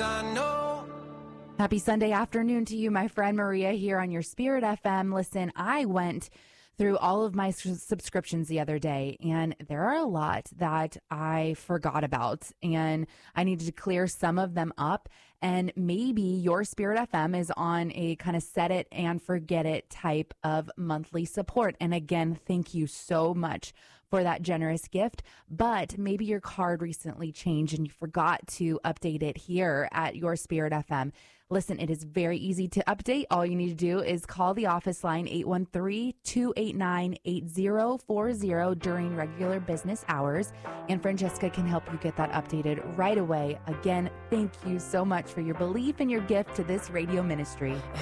I know. Happy Sunday afternoon to you, my friend Maria here on your Spirit FM. Listen, I went through all of my subscriptions the other day, and there are a lot that I forgot about, and I needed to clear some of them up. And maybe your Spirit FM is on a kind of set it and forget it type of monthly support. And again, thank you so much for that generous gift. But maybe your card recently changed and you forgot to update it here at your Spirit FM. Listen, it is very easy to update. All you need to do is call the office line 813-289-8040 during regular business hours, and Francesca can help you get that updated right away. Again, thank you so much for your belief and your gift to this radio ministry.